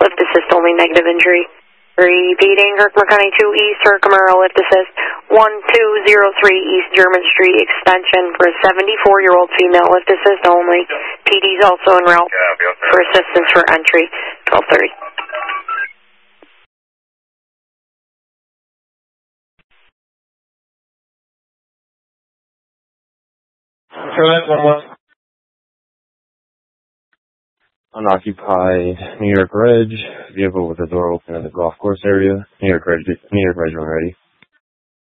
Lift assist only, negative injury. Repeating, Herkimer County 2 East, Herkimer, lift assist 1203 East German Street, extension for a 74-year-old female, lift assist only. PD's also en route for assistance for entry, 1230. Unoccupied New York Reg, vehicle with the door open in the golf course area. New York Reg when ready.